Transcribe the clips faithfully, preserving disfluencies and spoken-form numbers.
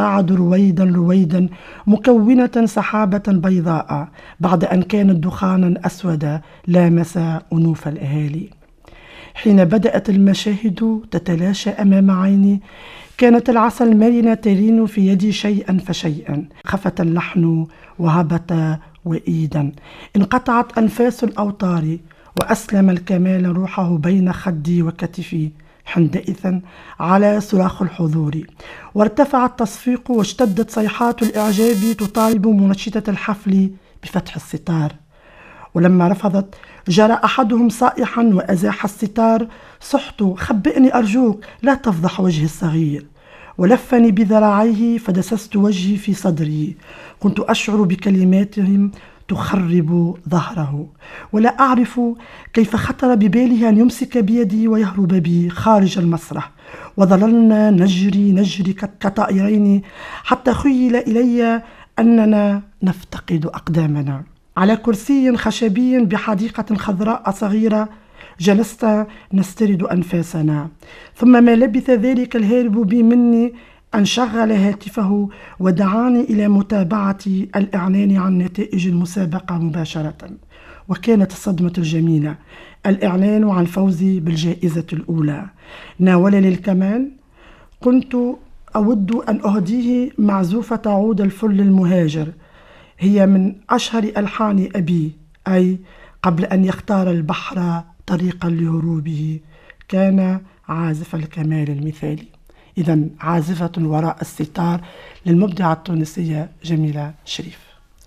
يتصاعد رويدا رويدا مكونة سحابة بيضاء بعد أن كانت دخانا أسود لامس أنوف الأهالي. حين بدأت المشاهد تتلاشى أمام عيني كانت العصا المرنة ترين في يدي شيئا فشيئا، خفت اللحن وهبط وإيدا، انقطعت أنفاس الأوتار وأسلم الكمال روحه بين خدي وكتفي. حينئذ على صراخ الحضور وارتفع التصفيق واشتدت صيحات الإعجاب تطالب منشطة الحفل بفتح الستار، ولما رفضت جرى أحدهم صائحا وأزاح الستار. صحت: خبئني أرجوك، لا تفضح وجهي الصغير. ولفني بذراعيه فدسست وجهي في صدري. كنت أشعر بكلماتهم تخرب ظهره، ولا أعرف كيف خطر بباله أن يمسك بيدي ويهرب بي خارج المسرح. وظللنا نجري نجري كطائرين حتى خيل إلي أننا نفتقد أقدامنا. على كرسي خشبي بحديقة خضراء صغيرة جلست نسترد أنفاسنا، ثم ما لبث ذلك الهارب بي مني أن شغل هاتفه ودعاني إلى متابعة الإعلان عن نتائج المسابقة مباشرة. وكانت الصدمة الجميلة الإعلان عن فوزي بالجائزة الأولى. ناولني الكمان. كنت أود أن أهديه معزوفة عود الفل المهاجر، هي من أشهر ألحان أبي، أي قبل أن يختار البحر طريقا لهروبه كان عازف الكمال المثالي. إذن عازفة وراء الستار للمبدعة التونسية جميلة شريف.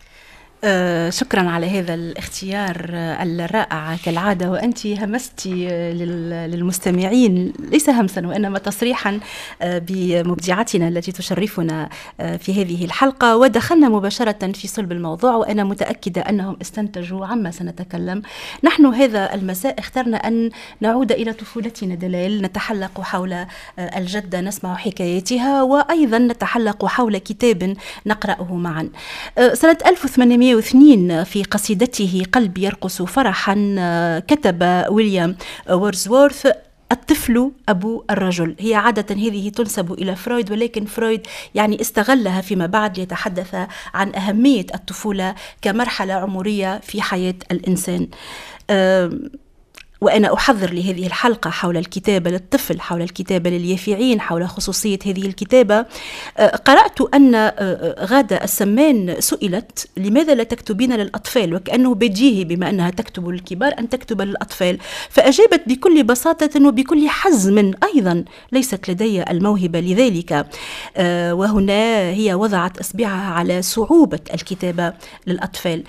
آه شكرا على هذا الاختيار الرائع كالعادة، وأنت همستي للمستمعين ليس همسا وإنما تصريحا بمبدعتنا التي تشرفنا في هذه الحلقة، ودخلنا مباشرة في صلب الموضوع، وأنا متأكدة أنهم استنتجوا عما سنتكلم. نحن هذا المساء اخترنا أن نعود إلى طفولتنا دلال، نتحلق حول الجدة نسمع حكاياتها، وأيضا نتحلق حول كتاب نقرأه معا. سنة ألف وثمانمائة واثنين في قصيدته قلبي يرقص فرحا كتب ويليام وورزورث: الطفل أبو الرجل. هي عادة هذه تنسب إلى فرويد، ولكن فرويد يعني استغلها فيما بعد ليتحدث عن أهمية الطفولة كمرحلة عمرية في حياة الإنسان. وأنا أحضر لهذه الحلقة حول الكتابة للطفل، حول الكتابة لليافعين، حول خصوصية هذه الكتابة. قرأت أن غادة السمان سئلت: لماذا لا تكتبين للأطفال؟ وكأنه بديهي بما أنها تكتب للكبار أن تكتب للأطفال، فأجابت بكل بساطة وبكل حزم: أيضا ليست لدي الموهبة لذلك. وهنا هي وضعت إصبعها على صعوبة الكتابة للأطفال.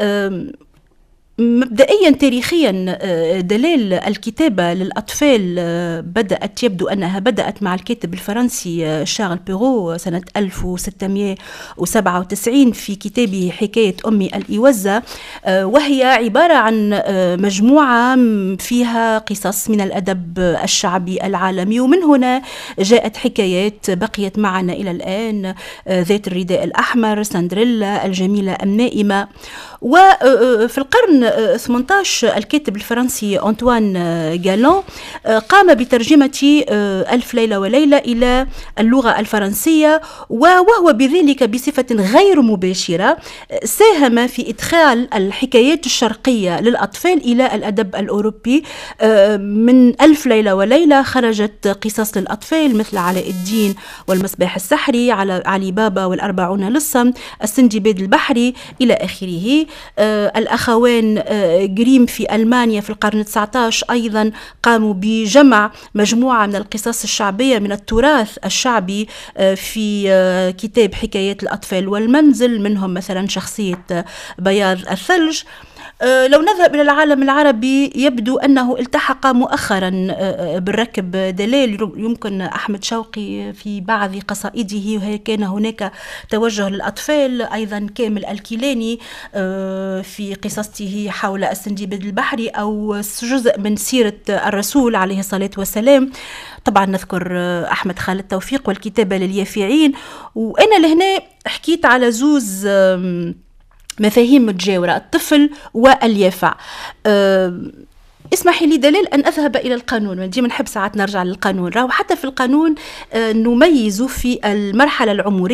مبدئيا تاريخيا دلال الكتابة للأطفال بدأت يبدو أنها بدأت مع الكاتب الفرنسي شارل بيرو سنة ألف وستمائة وسبعة وتسعين في كتابه حكاية أمي الإوزة، وهي عبارة عن مجموعة فيها قصص من الأدب الشعبي العالمي، ومن هنا جاءت حكايات بقيت معنا إلى الآن: ذات الرداء الأحمر، سندريلا، الجميلة النائمة. وفي القرن ثمانية عشر الكاتب الفرنسي أنطوان جالون قام بترجمة ألف ليلة وليلة إلى اللغة الفرنسية، وهو بذلك بصفة غير مباشرة ساهم في إدخال الحكايات الشرقية للأطفال إلى الأدب الأوروبي. من ألف ليلة وليلة خرجت قصص للأطفال مثل علاء الدين والمصباح السحري، على علي بابا والأربعون لصا، السندباد البحري إلى آخره. الأخوان جريم في ألمانيا في القرن التاسع عشر أيضا قاموا بجمع مجموعة من القصص الشعبية من التراث الشعبي في كتاب حكايات الأطفال والمنزل، منهم مثلا شخصية بياض الثلج. لو نذهب إلى العالم العربي يبدو أنه التحق مؤخرا بالركب دلال. يمكن أحمد شوقي في بعض قصائده كان هناك توجه للأطفال، أيضا كامل الكيلاني في قصته حول السندباد البحري، أو جزء من سيرة الرسول عليه الصلاة والسلام. طبعا نذكر أحمد خالد توفيق والكتابة لليافعين. وأنا لهنا حكيت على زوز مفاهيم متجاورة: الطفل واليافع. أه اسمحي لي دليل أن أذهب إلى القانون، ديما نحب ساعات نرجع للقانون. راهو حتى في القانون أه نميز في المرحلة العمرية